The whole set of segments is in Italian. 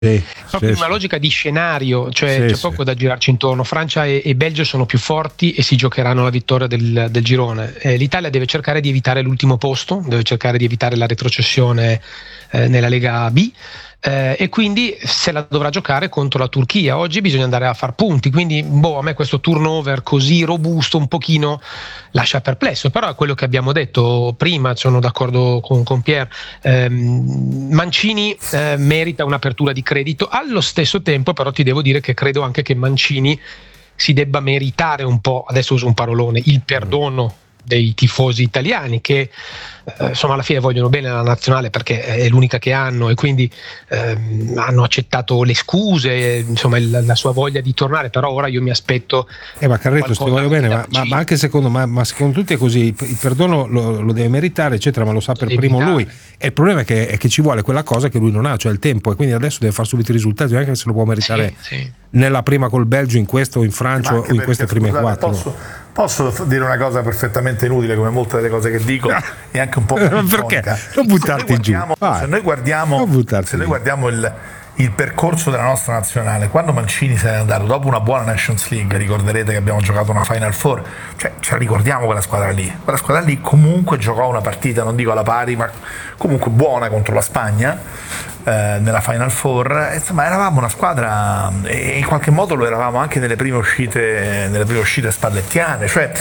proprio una logica di scenario, cioè c'è poco da girarci intorno. Francia e Belgio sono più forti e si giocheranno la vittoria del girone. L'Italia deve cercare di evitare l'ultimo posto, deve cercare di evitare la retrocessione nella Lega B, e quindi se la dovrà giocare contro la Turchia. Oggi bisogna andare a far punti, quindi a me questo turnover così robusto un pochino lascia perplesso, però è quello che abbiamo detto prima, sono d'accordo con Pier. Mancini merita un'apertura di credito, allo stesso tempo però ti devo dire che credo anche che Mancini si debba meritare un po', adesso uso un parolone, il perdono dei tifosi italiani che insomma alla fine vogliono bene alla nazionale perché è l'unica che hanno, e quindi hanno accettato le scuse, insomma la sua voglia di tornare, però ora io mi aspetto ma Carretto, ti voglio bene, ma anche secondo tutti è così, il perdono lo deve meritare eccetera, ma lo sa per primo lui, e il problema è che ci vuole quella cosa che lui non ha, cioè il tempo, e quindi adesso deve fare subito i risultati, anche se lo può meritare nella prima col Belgio, in questo o in Francia o in queste prime quattro. Posso dire una cosa perfettamente inutile, come molte delle cose che dico, e anche un po' perché? Non buttarti giù. Se noi guardiamo il percorso della nostra nazionale, quando Mancini se n'è andato dopo una buona Nations League, ricorderete che abbiamo giocato una Final Four, cioè ce la ricordiamo quella squadra lì comunque giocò una partita, non dico alla pari, ma comunque buona contro la Spagna nella Final Four. Insomma eravamo una squadra, e in qualche modo lo eravamo anche nelle prime uscite spallettiane, cioè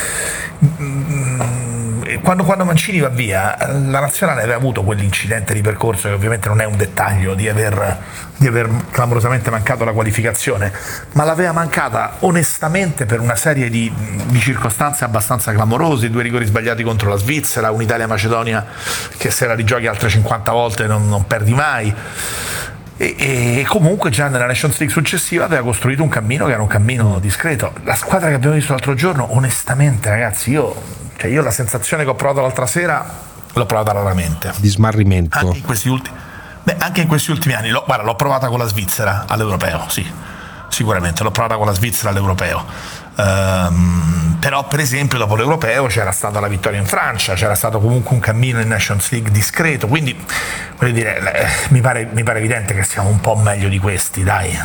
quando Mancini va via la nazionale aveva avuto quell'incidente di percorso, che ovviamente non è un dettaglio, di aver clamorosamente mancato la qualificazione, ma l'aveva mancata onestamente per una serie di circostanze abbastanza clamorose, 2 rigori sbagliati contro la Svizzera, un'Italia-Macedonia che se la rigiochi altre 50 volte non perdi mai, e comunque già nella Nations League successiva aveva costruito un cammino che era un cammino discreto. La squadra che abbiamo visto l'altro giorno, onestamente ragazzi, io la sensazione che ho provato l'altra sera l'ho provata raramente, di smarrimento, anche in questi ultimi anni. L'ho provata con la Svizzera all'Europeo, sì, sicuramente l'ho provata con la Svizzera all'Europeo, però per esempio dopo l'Europeo c'era stata la vittoria in Francia, c'era stato comunque un cammino in Nations League discreto, quindi voglio dire, mi pare evidente che siamo un po' meglio di questi,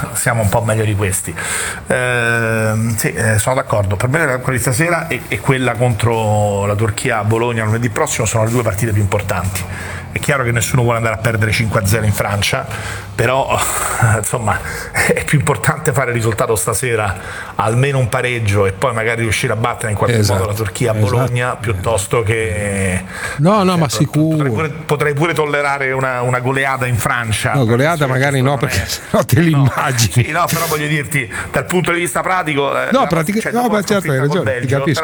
sono d'accordo. Per me quella di stasera e quella contro la Turchia a Bologna lunedì prossimo sono le 2 partite più importanti. È chiaro che nessuno vuole andare a perdere 5-0 in Francia, però insomma è più importante fare il risultato stasera, almeno un pareggio, e poi magari riuscire a battere in qualche modo la Turchia a Bologna, piuttosto che ma sicuro potrei pure tollerare una goleada in Francia. No, goleada magari no, perché sennò te l'immagini. Però voglio dirti, dal punto di vista pratico, ma certo hai ragione,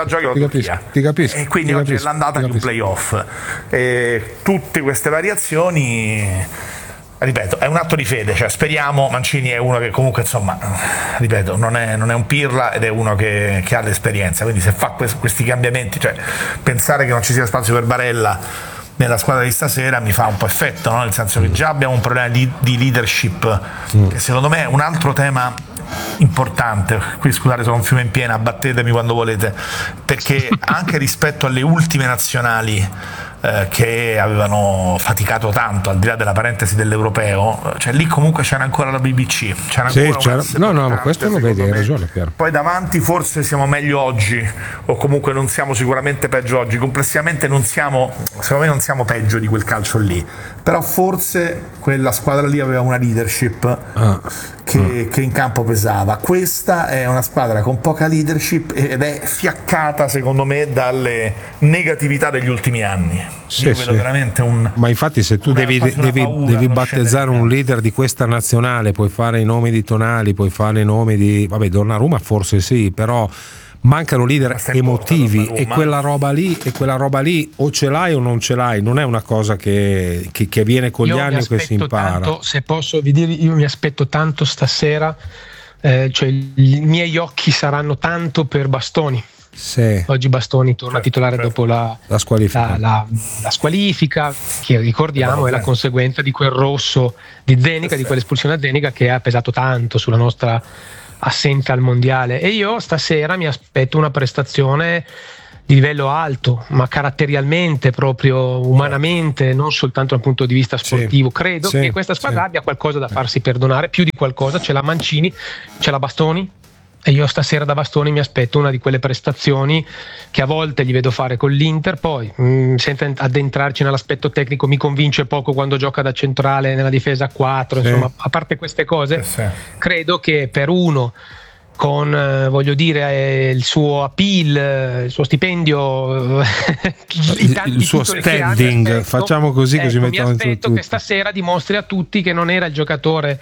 ti capisco. E quindi oggi è l'andata di un playoff, tutte queste variazioni, ripeto, è un atto di fede, cioè speriamo. Mancini è uno che comunque, insomma, ripeto, non è un pirla, ed è uno che ha l'esperienza, quindi se fa questi cambiamenti, cioè pensare che non ci sia spazio per Barella nella squadra di stasera mi fa un po' effetto, no? Nel senso che già abbiamo un problema di leadership, che secondo me è un altro tema importante. Qui scusate, sono un fiume in piena, battetemi quando volete, perché anche rispetto alle ultime nazionali che avevano faticato tanto, al di là della parentesi dell'Europeo, cioè lì comunque c'era ancora la BBC, ma questo lo vedi, hai ragione Pier. Poi davanti forse siamo meglio oggi, o comunque non siamo sicuramente peggio oggi, complessivamente secondo me non siamo peggio di quel calcio lì, però forse quella squadra lì aveva una leadership che in campo pesava. Questa è una squadra con poca leadership ed è fiaccata secondo me dalle negatività degli ultimi anni. Veramente ma infatti se tu devi battezzare un leader di questa nazionale, puoi fare i nomi di Tonali, puoi fare i nomi di Donnarumma, forse sì, però mancano leader emotivi, e quella roba lì o ce l'hai o non ce l'hai, non è una cosa che viene con gli anni o che si impara. Tanto, se posso vi dire, io mi aspetto tanto stasera, cioè i miei occhi saranno tanto per Bastoni. Sì. Oggi Bastoni torna a titolare dopo la squalifica. La squalifica, che ricordiamo è la conseguenza di quel rosso di Zenica, di quell'espulsione a Zenica che ha pesato tanto sulla nostra assenza al mondiale. E io stasera mi aspetto una prestazione di livello alto, ma caratterialmente, proprio umanamente, non soltanto dal punto di vista sportivo. Credo che questa squadra abbia qualcosa da farsi perdonare, più di qualcosa. C'è la Mancini, c'è la Bastoni, e io stasera da Bastoni mi aspetto una di quelle prestazioni che a volte gli vedo fare con l'Inter. Poi senza addentrarci nell'aspetto tecnico, mi convince poco quando gioca da centrale nella difesa a 4, insomma, a parte queste cose, credo che per uno con voglio dire il suo appeal, il suo stipendio, il suo standing, facciamo così, così mettiamo mi aspetto che stasera dimostri a tutti che non era il giocatore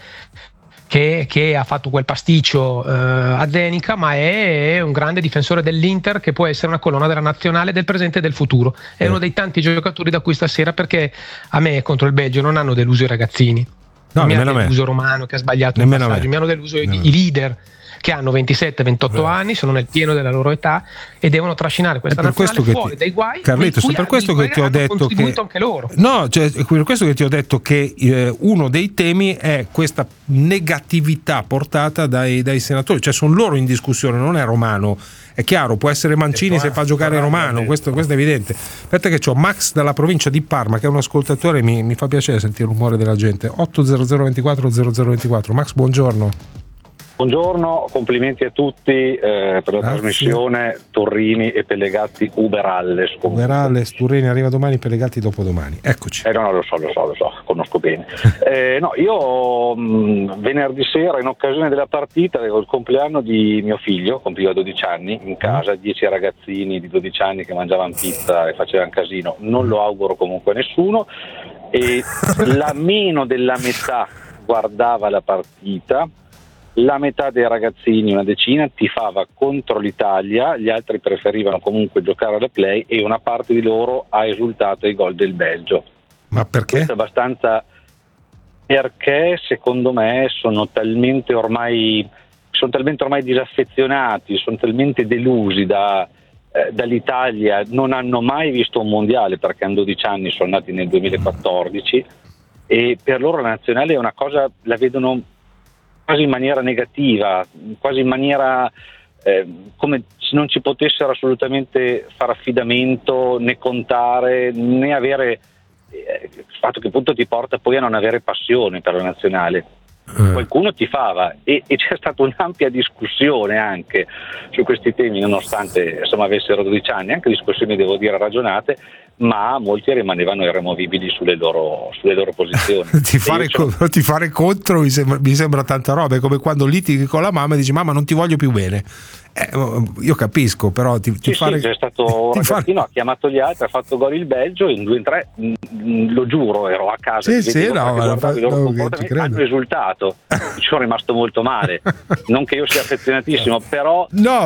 che ha fatto quel pasticcio a Zenica, ma è un grande difensore dell'Inter, che può essere una colonna della nazionale del presente e del futuro. È uno dei tanti giocatori da cui stasera, perché a me contro il Belgio non hanno deluso i ragazzini, non mi hanno deluso Romano che ha sbagliato un passaggio, mi hanno deluso i leader che hanno 27-28 anni, sono nel pieno della loro età e devono trascinare questa nazionale fuori dai guai. Carlitos, è per questo che ti ho detto che anche loro. No, cioè, è per questo che ti ho detto che uno dei temi è questa negatività portata dai senatori, cioè sono loro in discussione, non è Romano. È chiaro, può essere Mancini se fa giocare Romano, questo è evidente. Aspetta che c'ho Max dalla provincia di Parma, che è un ascoltatore, mi fa piacere sentire il rumore della gente. 800 24 0024. Max, buongiorno. Buongiorno, complimenti a tutti per la trasmissione. Torrini e Pellegatti Uberalles. Uberalles, Torrini arriva domani, Pellegatti dopodomani. Eccoci. No, lo so, conosco bene. Io venerdì sera, in occasione della partita, avevo il compleanno di mio figlio, compiva 12 anni, in casa, 10 ragazzini di 12 anni che mangiavano pizza e facevano casino. Non lo auguro comunque a nessuno. E la meno della metà guardava la partita. La metà dei ragazzini, una decina, tifava contro l'Italia, gli altri preferivano comunque giocare alla play e una parte di loro ha esultato ai gol del Belgio. Ma perché? Questo è abbastanza, perché secondo me sono talmente ormai disaffezionati, sono talmente delusi dall'Italia, non hanno mai visto un mondiale perché hanno 12 anni, sono nati nel 2014 e per loro la nazionale è una cosa, la vedono quasi in maniera negativa, quasi in maniera come se non ci potessero assolutamente fare affidamento, né contare, né avere il fatto che appunto ti porta poi a non avere passione per la nazionale. Qualcuno tifava e c'è stata un'ampia discussione anche su questi temi, nonostante insomma avessero 12 anni, anche discussioni devo dire ragionate, ma molti rimanevano irremovibili sulle loro posizioni. ti fare contro mi sembra tanta roba, è come quando litighi con la mamma e dici mamma non ti voglio più bene. Io capisco, però c'è stato un ragazzino, ha chiamato gli altri, ha fatto gol il Belgio in 2-3, lo giuro, ero a casa, hanno risultato, ci sono rimasto molto male, non che io sia affezionatissimo, però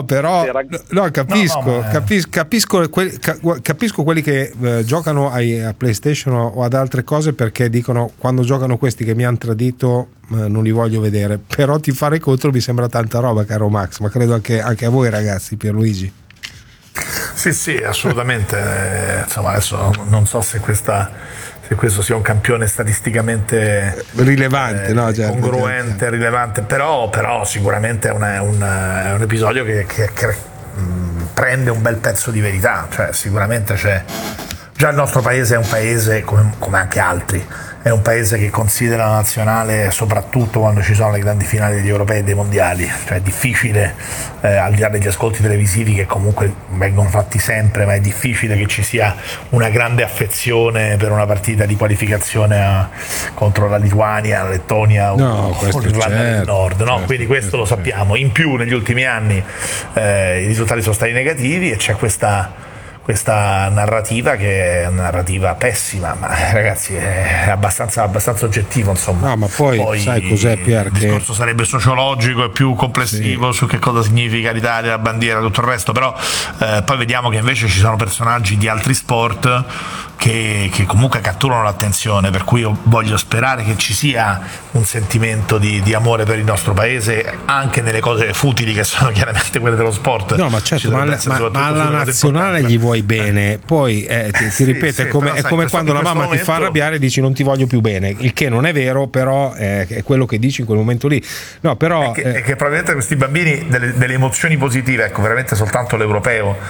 capisco quelli che giocano a PlayStation o ad altre cose perché dicono quando giocano questi che mi hanno tradito non li voglio vedere, però ti fare contro mi sembra tanta roba, caro Max, ma credo anche a voi ragazzi. Pierluigi? Sì, assolutamente. Insomma, adesso non so se questo sia un campione statisticamente rilevante, congruente, rilevante, però sicuramente è un episodio che prende un bel pezzo di verità, cioè sicuramente c'è. Già il nostro paese è un paese come anche altri, è un paese che considera la nazionale soprattutto quando ci sono le grandi finali degli europei e dei mondiali, cioè è difficile, al di là degli ascolti televisivi che comunque vengono fatti sempre, ma è difficile che ci sia una grande affezione per una partita di qualificazione contro la Lituania, la Lettonia o l'Irlanda del Nord, no? Quindi questo lo sappiamo. In più negli ultimi anni i risultati sono stati negativi e c'è questa narrativa che è una narrativa pessima, ma ragazzi è abbastanza oggettivo, insomma. No, ma poi sai cos'è, Pier? Il discorso sarebbe sociologico e più complessivo su che cosa significa l'Italia, la bandiera, tutto il resto, però poi vediamo che invece ci sono personaggi di altri sport che comunque catturano l'attenzione, per cui io voglio sperare che ci sia un sentimento di amore per il nostro paese anche nelle cose futili che sono chiaramente quelle dello sport. No, ma certo, ma alla nazionale gli vuoi bene, poi ti ripeto, è come quando la mamma ti fa arrabbiare e dici non ti voglio più bene, il che non è vero, però è quello che dici in quel momento lì. No, però è che probabilmente questi bambini delle emozioni positive, ecco, veramente soltanto l'europeo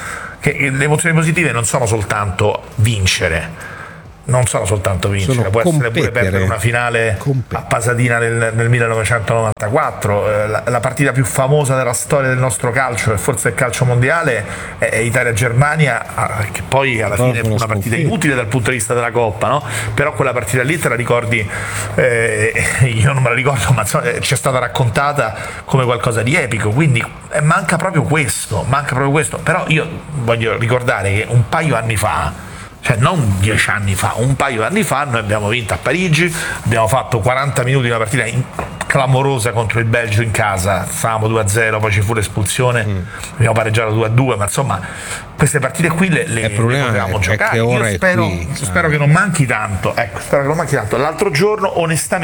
che le emozioni positive non sono soltanto vincere, può essere pure perdere una finale a Pasadena nel 1994. La partita più famosa della storia del nostro calcio e forse del calcio mondiale è Italia-Germania, che poi alla fine fu una partita inutile dal punto di vista della Coppa, no? Però quella partita lì te la ricordi, io non me la ricordo, ma insomma, ci è stata raccontata come qualcosa di epico, quindi manca proprio questo. Però io voglio ricordare che un paio anni fa, cioè non 10 anni fa, un paio di anni fa noi abbiamo vinto a Parigi, abbiamo fatto 40 minuti di una partita clamorosa contro il Belgio in casa, stavamo 2-0, poi ci fu l'espulsione, abbiamo pareggiato 2-2, ma insomma queste partite qui le potevamo giocare. Io spero che non manchi tanto, L'altro giorno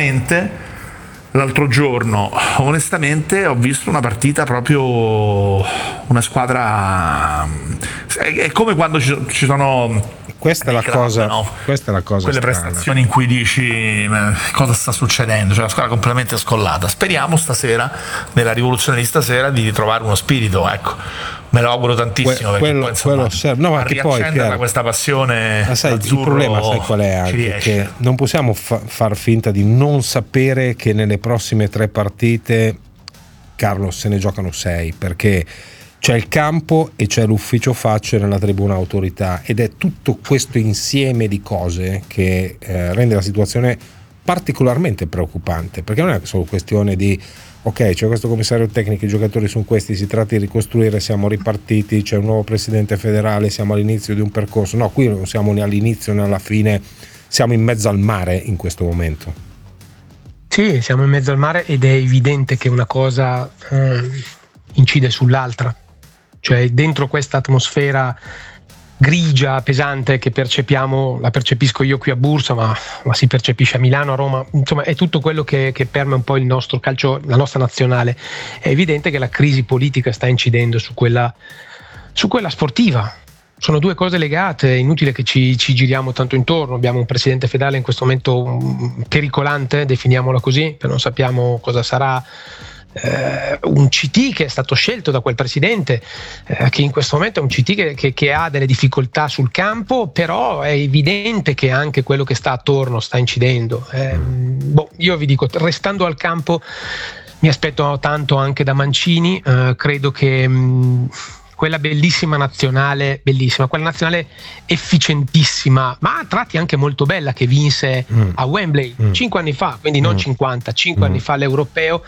onestamente ho visto una partita proprio, una squadra, è come quando ci sono questa è la cosa quelle strana. Prestazioni in cui dici cosa sta succedendo, cioè la squadra completamente scollata. Speriamo stasera, nella rivoluzione di stasera, di ritrovare uno spirito, ecco, me lo auguro tantissimo, perché poi insomma a riaccenderla questa passione. Ma sai, il problema sai qual è anche? Che non possiamo far finta di non sapere che nelle prossime 3 partite, Carlo, se ne giocano 6, perché c'è il campo e c'è l'ufficio facce nella tribuna autorità, ed è tutto questo insieme di cose che rende la situazione particolarmente preoccupante, perché non è solo questione di ok, c'è questo commissario tecnico, i giocatori sono questi, si tratta di ricostruire, siamo ripartiti, c'è un nuovo presidente federale, siamo all'inizio di un percorso. No, qui non siamo né all'inizio né alla fine, siamo in mezzo al mare in questo momento. Sì, siamo in mezzo al mare ed è evidente che una cosa incide sull'altra. Cioè dentro questa atmosfera grigia, pesante che percepiamo, la percepisco io qui a Bursa, ma si percepisce a Milano, a Roma, insomma è tutto quello che permea un po' il nostro calcio, la nostra nazionale. È evidente che la crisi politica sta incidendo su quella sportiva. Sono due cose legate, è inutile che ci giriamo tanto intorno. Abbiamo un presidente federale in questo momento pericolante, definiamolo così, non sappiamo cosa sarà. Un CT che è stato scelto da quel presidente, che in questo momento è un CT che ha delle difficoltà sul campo, però è evidente che anche quello che sta attorno sta incidendo. Io vi dico, restando al campo mi aspetto tanto anche da Mancini. Credo che quella bellissima nazionale, quella nazionale efficientissima, ma a tratti anche molto bella, che vinse a Wembley 5 anni fa, quindi non 50, 5 anni fa l'Europeo,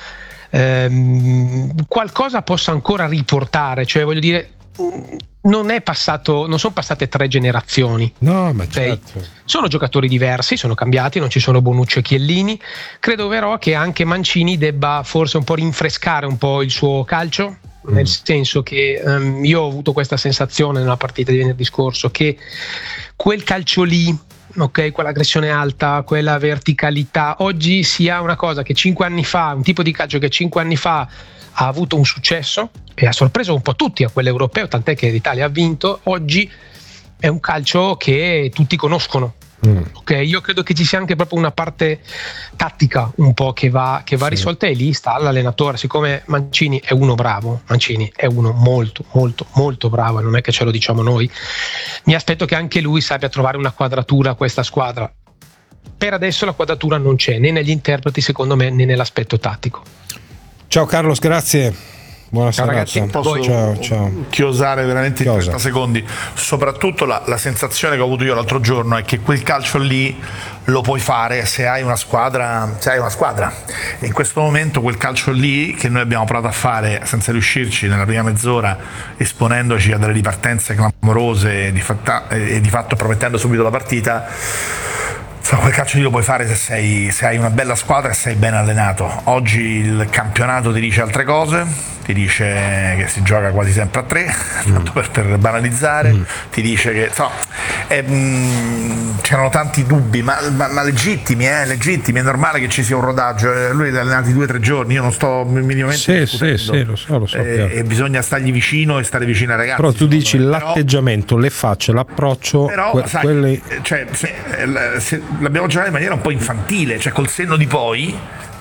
qualcosa possa ancora riportare, cioè voglio dire, non sono passate 3 generazioni. No, ma certo. Sono giocatori diversi, sono cambiati, non ci sono Bonucci e Chiellini. Credo però che anche Mancini debba forse un po' rinfrescare un po' il suo calcio, nel senso che io ho avuto questa sensazione nella partita di venerdì scorso, che quel calcio lì, ok, quell'aggressione alta, quella verticalità, oggi sia una cosa che 5 anni fa, un tipo di calcio che 5 anni fa ha avuto un successo e ha sorpreso un po' tutti a quell'europeo, tant'è che l'Italia ha vinto. Oggi è un calcio che tutti conoscono. Ok, io credo che ci sia anche proprio una parte tattica un po' che va risolta, e lì sta l'allenatore. Siccome Mancini è uno bravo, Mancini è uno molto molto molto bravo, e non è che ce lo diciamo noi, mi aspetto che anche lui sappia trovare una quadratura a questa squadra. Per adesso la quadratura non c'è, né negli interpreti secondo me, né nell'aspetto tattico. Ciao Carlos, grazie. Buona serata. Posso chiosare veramente in 30 secondi? Soprattutto la sensazione che ho avuto io l'altro giorno è che quel calcio lì lo puoi fare se hai una squadra. E in questo momento quel calcio lì, che noi abbiamo provato a fare senza riuscirci nella prima mezz'ora, esponendoci a delle ripartenze clamorose e di fatto promettendo subito la partita, quel calcio lì lo puoi fare se hai una bella squadra e sei ben allenato. Oggi il campionato ti dice altre cose, ti dice che si gioca quasi sempre a 3, tanto per banalizzare, ti dice che c'erano tanti dubbi, ma legittimi, è normale che ci sia un rodaggio. Lui è allenato 2 o 3 giorni, io non sto minimamente sì, lo so e bisogna stargli vicino e stare vicino ai ragazzi. Però tu dici l'atteggiamento, le facce, l'approccio, però se l'abbiamo giocato in maniera un po' infantile, cioè col senno di poi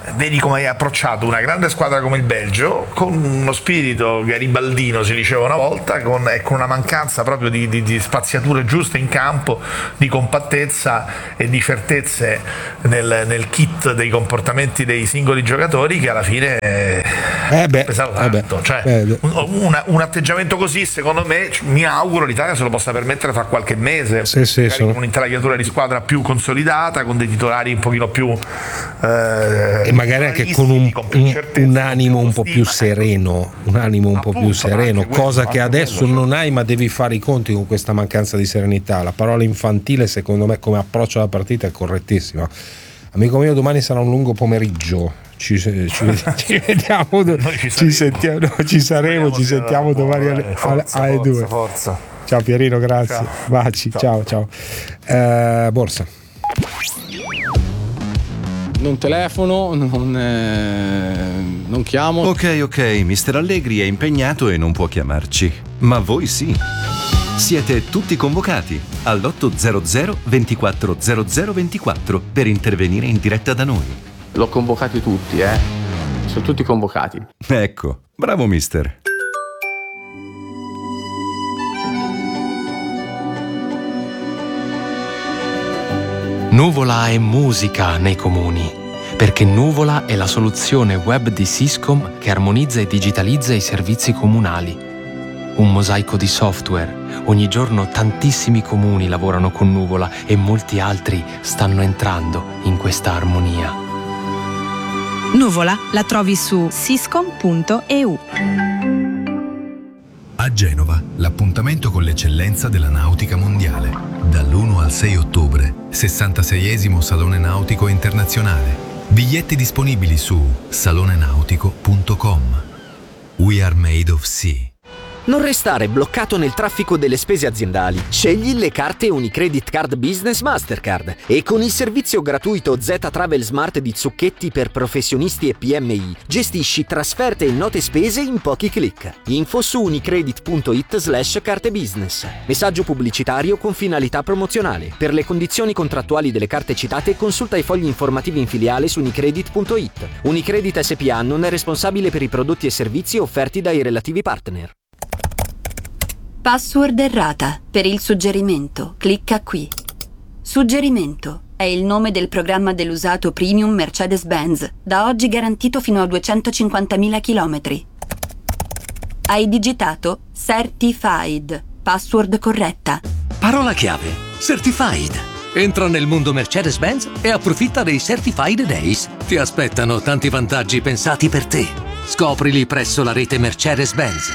vedi come è approcciato una grande squadra come il Belgio, con uno spirito garibaldino, si diceva una volta, con una mancanza proprio di spaziature giuste in campo, di compattezza e di certezze nel kit dei comportamenti dei singoli giocatori, che alla fine pesano tanto. Un atteggiamento così, secondo me, mi auguro l'Italia se lo possa permettere fra qualche mese, con un'intelaiatura di squadra più consolidata, con dei titolari un pochino più e magari anche con un animo un po' più sereno, cosa che adesso non hai, ma devi fare i conti con questa mancanza di serenità. La parola infantile, secondo me, come approccio alla partita è correttissima. Amico mio, domani sarà un lungo pomeriggio, ci vediamo, ci sentiamo domani alle 2. Forza. Ciao Pierino, grazie. Baci, ciao. Borsa. Non telefono, non chiamo. Ok, Mister Allegri è impegnato e non può chiamarci, ma voi sì. Siete tutti convocati all'800 24 00 24 per intervenire in diretta da noi. L'ho convocati tutti, sono tutti convocati. Ecco, bravo mister. Nuvola è musica nei comuni, perché Nuvola è la soluzione web di Syscom che armonizza e digitalizza i servizi comunali. Un mosaico di software. Ogni giorno tantissimi comuni lavorano con Nuvola e molti altri stanno entrando in questa armonia. Nuvola la trovi su syscom.eu. A Genova, l'appuntamento con l'eccellenza della nautica mondiale. Dall'1 al 6 ottobre, 66esimo Salone Nautico Internazionale. Biglietti disponibili su salonenautico.com. We are made of sea. Non restare bloccato nel traffico delle spese aziendali. Scegli le carte Unicredit Card Business Mastercard e con il servizio gratuito Z Travel Smart di Zucchetti per professionisti e PMI gestisci trasferte e note spese in pochi click. Info su unicredit.it/carte business. Messaggio pubblicitario con finalità promozionale. Per le condizioni contrattuali delle carte citate consulta i fogli informativi in filiale su unicredit.it. Unicredit SPA non è responsabile per i prodotti e servizi offerti dai relativi partner. Password errata. Per il suggerimento, clicca qui. Suggerimento è il nome del programma dell'usato premium Mercedes-Benz, da oggi garantito fino a 250.000 chilometri. Hai digitato Certified. Password corretta. Parola chiave: Certified. Entra nel mondo Mercedes-Benz e approfitta dei Certified Days. Ti aspettano tanti vantaggi pensati per te. Scoprili presso la rete Mercedes-Benz.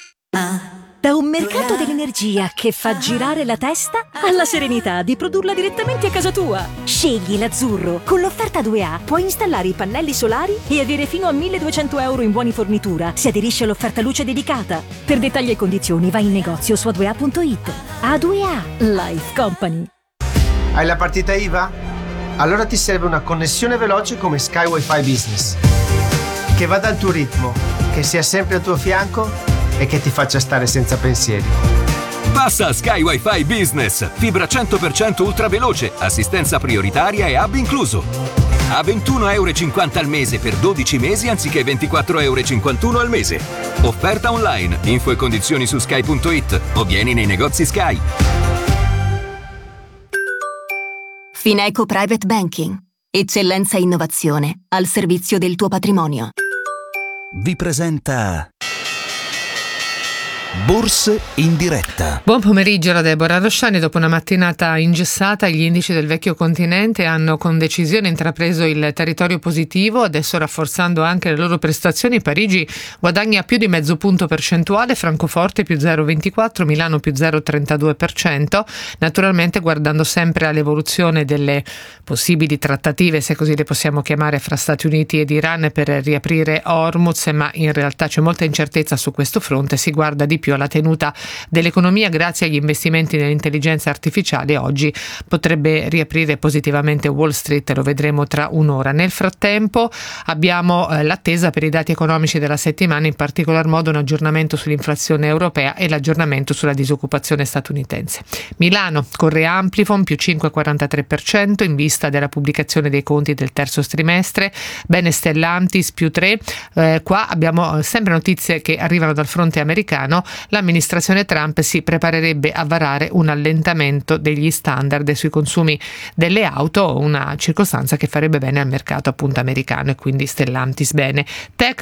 Da un mercato dell'energia che fa girare la testa alla serenità di produrla direttamente a casa tua. Scegli l'azzurro. Con l'offerta 2A puoi installare i pannelli solari e avere fino a 1.200 euro in buoni fornitura se aderisci all'offerta luce dedicata. Per dettagli e condizioni vai in negozio su a2a.it. A2A Life Company. Hai la partita IVA? Allora ti serve una connessione veloce come Sky Wi-Fi Business, che vada al tuo ritmo, che sia sempre al tuo fianco e che ti faccia stare senza pensieri. Passa a Sky Wi-Fi Business, fibra 100% ultra veloce, assistenza prioritaria e hub incluso. A €21,50 al mese per 12 mesi anziché €24,51 al mese. Offerta online, info e condizioni su sky.it o vieni nei negozi Sky. Fineco Private Banking. Eccellenza e innovazione al servizio del tuo patrimonio. Vi presenta Borse in diretta. Buon pomeriggio da Deborah Rosciani. Dopo una mattinata ingessata, gli indici del vecchio continente hanno con decisione intrapreso il territorio positivo, adesso rafforzando anche le loro prestazioni. Parigi guadagna più di mezzo punto percentuale, Francoforte più 0,24, Milano più 0,32%. Naturalmente guardando sempre all'evoluzione delle possibili trattative, se così le possiamo chiamare, fra Stati Uniti ed Iran per riaprire Hormuz, ma in realtà c'è molta incertezza su questo fronte. Si guarda di più alla tenuta dell'economia grazie agli investimenti nell'intelligenza artificiale. Oggi potrebbe riaprire positivamente Wall Street, lo vedremo tra un'ora. Nel frattempo abbiamo l'attesa per i dati economici della settimana, in particolar modo un aggiornamento sull'inflazione europea e l'aggiornamento sulla disoccupazione statunitense. Milano corre Amplifon più 5,43% in vista della pubblicazione dei conti del terzo trimestre, bene Stellantis più 3. Qua abbiamo sempre notizie che arrivano dal fronte americano. L'amministrazione Trump si preparerebbe a varare un allentamento degli standard sui consumi delle auto, una circostanza che farebbe bene al mercato appunto americano, e quindi Stellantis bene.